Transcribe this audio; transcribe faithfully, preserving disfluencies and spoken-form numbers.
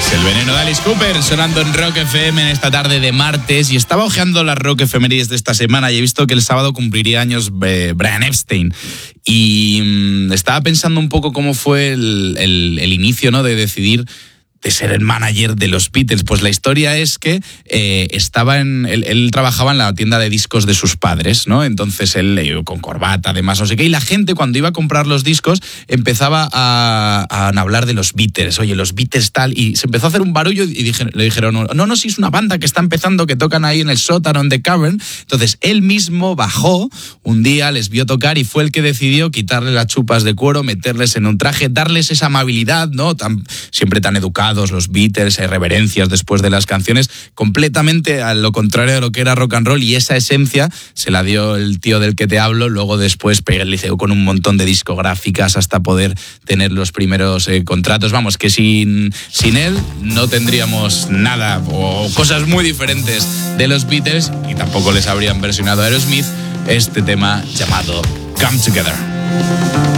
Es el veneno de Alice Cooper sonando en Rock F M en esta tarde de martes, y estaba hojeando las Rock efemérides de esta semana y he visto que el sábado cumpliría años eh, Brian Epstein, y mmm, estaba pensando un poco cómo fue el, el, el inicio, ¿no?, de decidir de ser el manager de los Beatles. Pues la historia es que eh, estaba en él, él trabajaba en la tienda de discos de sus padres, ¿no? Entonces él eh, con corbata, además, no sé qué, y la gente cuando iba a comprar los discos empezaba a, a hablar de los Beatles. Oye, los Beatles tal, y se empezó a hacer un barullo y dije, le dijeron, no, no, si es una banda que está empezando, que tocan ahí en el sótano en The Cavern. Entonces él mismo bajó un día, les vio tocar y fue el que decidió quitarle las chupas de cuero, meterles en un traje, darles esa amabilidad, ¿no? Tan, siempre tan educado los Beatles, hay reverencias después de las canciones, completamente a lo contrario de lo que era rock and roll, y esa esencia se la dio el tío del que te hablo. Luego después pegué el liceo con un montón de discográficas hasta poder tener los primeros eh, contratos. Vamos, que sin, sin él no tendríamos nada, o cosas muy diferentes de los Beatles, y tampoco les habrían versionado a Aerosmith este tema llamado Come Together.